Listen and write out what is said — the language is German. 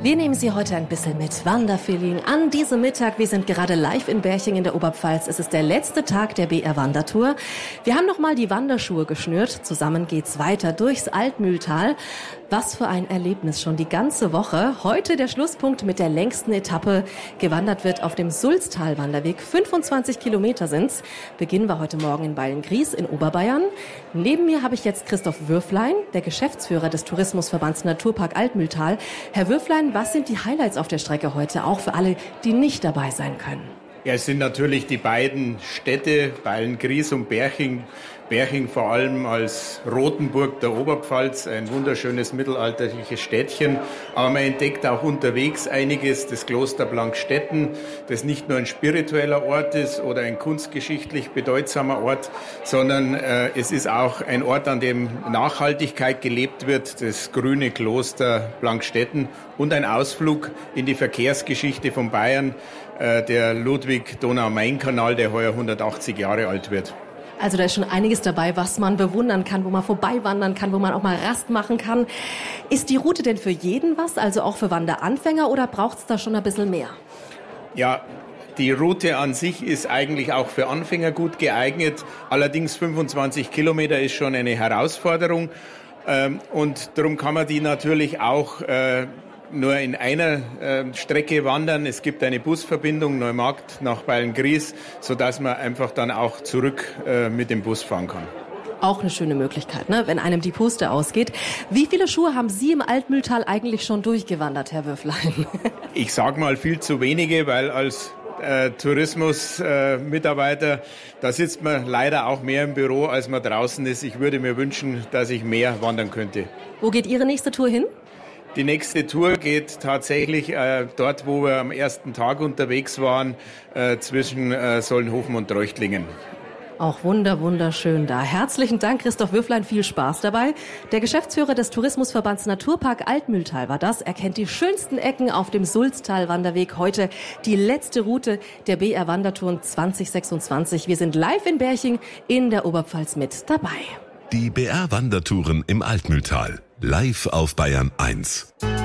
Wir nehmen Sie heute ein bisschen mit Wanderfeeling an diesem Mittag. Wir sind gerade live in Berching in der Oberpfalz. Es ist der letzte Tag der BR Wandertour. Wir haben nochmal die Wanderschuhe geschnürt. Zusammen geht's weiter durchs Altmühltal. Was für ein Erlebnis schon die ganze Woche. Heute der Schlusspunkt mit der längsten Etappe. Gewandert wird auf dem Sulztal-Wanderweg. 25 Kilometer sind's. Beginn war heute Morgen in Beilngries in Oberbayern. Neben mir habe ich jetzt Christoph Würflein, der Geschäftsführer des Tourismusverbands Naturpark Altmühltal. Herr Würflein, was sind die Highlights auf der Strecke heute, auch für alle, die nicht dabei sein können? Ja, es sind natürlich die beiden Städte, Beilngries und Berching. Berching vor allem als Rothenburg der Oberpfalz, ein wunderschönes mittelalterliches Städtchen. Aber man entdeckt auch unterwegs einiges, das Kloster Blankstetten, das nicht nur ein spiritueller Ort ist oder ein kunstgeschichtlich bedeutsamer Ort, sondern es ist auch ein Ort, an dem Nachhaltigkeit gelebt wird, das grüne Kloster Blankstetten, und ein Ausflug in die Verkehrsgeschichte von Bayern, der Ludwig-Donau-Main-Kanal, der heuer 180 Jahre alt wird. Also da ist schon einiges dabei, was man bewundern kann, wo man vorbeiwandern kann, wo man auch mal Rast machen kann. Ist die Route denn für jeden was, also auch für Wanderanfänger, oder braucht es da schon ein bisschen mehr? Ja, die Route an sich ist eigentlich auch für Anfänger gut geeignet. Allerdings 25 Kilometer ist schon eine Herausforderung. Und darum kann man die natürlich auch nur in einer Strecke wandern. Es gibt eine Busverbindung Neumarkt nach Beilngries, sodass man einfach dann auch zurück mit dem Bus fahren kann. Auch eine schöne Möglichkeit, ne? Wenn einem die Puste ausgeht. Wie viele Schuhe haben Sie im Altmühltal eigentlich schon durchgewandert, Herr Würflein? Ich sag mal viel zu wenige, weil als Tourismusmitarbeiter, da sitzt man leider auch mehr im Büro, als man draußen ist. Ich würde mir wünschen, dass ich mehr wandern könnte. Wo geht Ihre nächste Tour hin? Die nächste Tour geht tatsächlich dort, wo wir am ersten Tag unterwegs waren, zwischen Solnhofen und Treuchtlingen. Auch wunderschön da. Herzlichen Dank, Christoph Würflein, viel Spaß dabei. Der Geschäftsführer des Tourismusverbands Naturpark Altmühltal war das. Er kennt die schönsten Ecken auf dem Sulztal-Wanderweg. Heute die letzte Route der BR Wandertouren 2026. Wir sind live in Berching in der Oberpfalz mit dabei. Die BR Wandertouren im Altmühltal. Live auf Bayern 1.